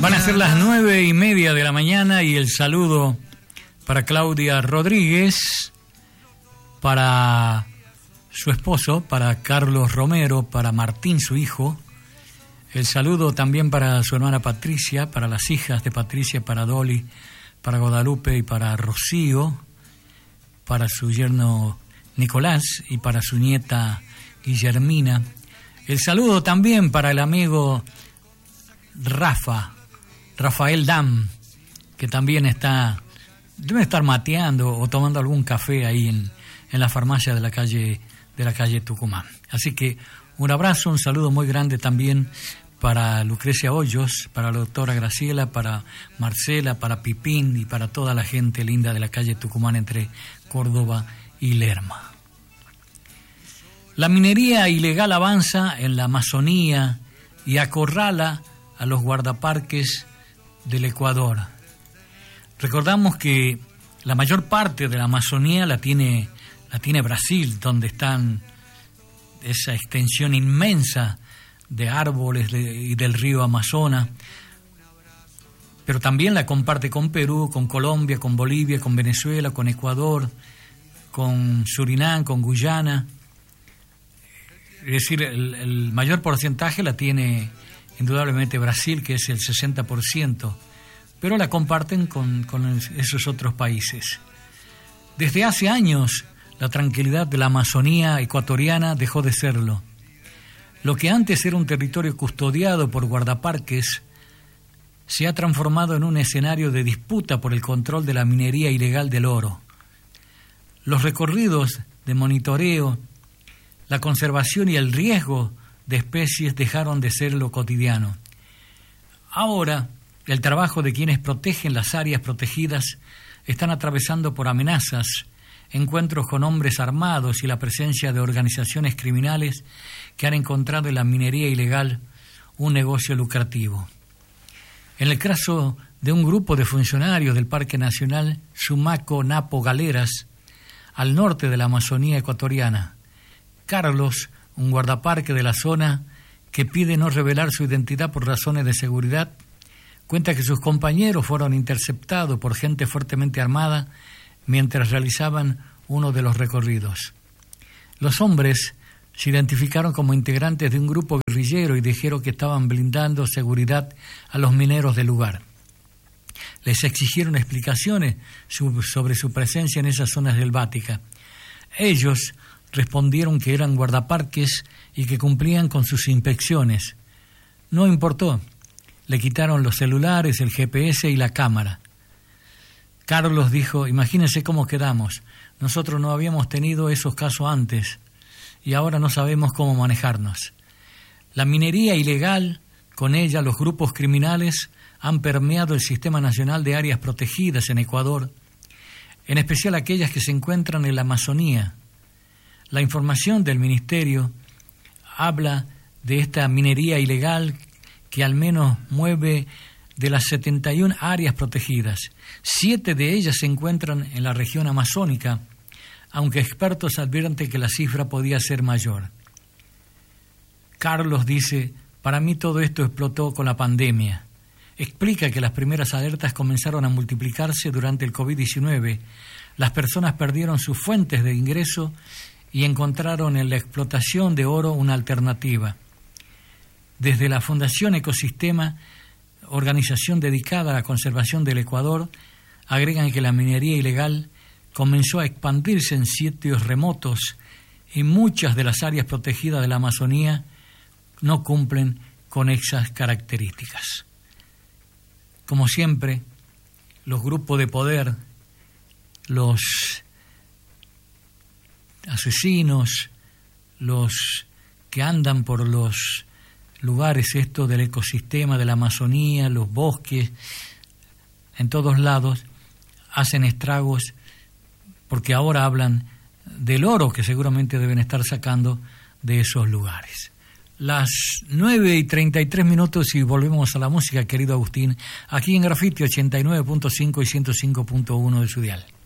Van a ser las 9:30 de la mañana y el saludo para Claudia Rodríguez, para su esposo, para Carlos Romero, para Martín, su hijo. El saludo también para su hermana Patricia, para las hijas de Patricia, para Dolly, para Guadalupe y para Rocío, para su yerno Nicolás y para su nieta Guillermina. El saludo también para el amigo Rafael Dam, que también debe estar mateando o tomando algún café ahí en la farmacia de la calle Tucumán. Así que un abrazo, un saludo muy grande también para Lucrecia Hoyos, para la doctora Graciela, para Marcela, para Pipín y para toda la gente linda de la calle Tucumán entre Córdoba y Lerma. La minería ilegal avanza en la Amazonía y acorrala a los guardaparques del Ecuador. Recordamos que la mayor parte de la Amazonía la tiene Brasil, donde están esa extensión inmensa de árboles y del río Amazonas, pero también la comparte con Perú, con Colombia, con Bolivia, con Venezuela, con Ecuador, con Surinam, con Guyana. Es decir, el mayor porcentaje la tiene indudablemente Brasil, que es el 60%, pero la comparten con esos otros países. Desde hace años, la tranquilidad de la Amazonía ecuatoriana dejó de serlo. Lo que antes era un territorio custodiado por guardaparques se ha transformado en un escenario de disputa por el control de la minería ilegal del oro. Los recorridos de monitoreo, la conservación y el riesgo de especies dejaron de ser lo cotidiano. Ahora, el trabajo de quienes protegen las áreas protegidas están atravesando por amenazas, encuentros con hombres armados y la presencia de organizaciones criminales que han encontrado en la minería ilegal un negocio lucrativo. En el caso de un grupo de funcionarios del Parque Nacional Sumaco-Napo Galeras, al norte de la Amazonía ecuatoriana, Carlos, un guardaparque de la zona que pide no revelar su identidad por razones de seguridad, cuenta que sus compañeros fueron interceptados por gente fuertemente armada mientras realizaban uno de los recorridos. Los hombres se identificaron como integrantes de un grupo guerrillero y dijeron que estaban brindando seguridad a los mineros del lugar. Les exigieron explicaciones sobre su presencia en esas zonas selváticas. Ellos respondieron que eran guardaparques y que cumplían con sus inspecciones. No importó. Le quitaron los celulares, el GPS y la cámara. Carlos dijo: imagínense cómo quedamos. Nosotros no habíamos tenido esos casos antes y ahora no sabemos cómo manejarnos. La minería ilegal, con ella los grupos criminales, han permeado el Sistema Nacional de Áreas Protegidas en Ecuador, en especial aquellas que se encuentran en la Amazonía. La información del Ministerio habla de esta minería ilegal que al menos mueve de las 71 áreas protegidas. 7 de ellas se encuentran en la región amazónica, aunque expertos advierten que la cifra podía ser mayor. Carlos dice: para mí todo esto explotó con la pandemia. Explica que las primeras alertas comenzaron a multiplicarse durante el COVID-19. Las personas perdieron sus fuentes de ingreso y encontraron en la explotación de oro una alternativa. Desde la Fundación Ecosistema, organización dedicada a la conservación del Ecuador, agregan que la minería ilegal comenzó a expandirse en sitios remotos y muchas de las áreas protegidas de la Amazonía no cumplen con esas características. Como siempre, los grupos de poder, los asesinos, los que andan por los lugares estos del ecosistema de la Amazonía, los bosques, en todos lados, hacen estragos porque ahora hablan del oro que seguramente deben estar sacando de esos lugares. Las 9:33 y volvemos a la música, querido Agustín, aquí en Graffiti 89.5 y 105.1 de su dial.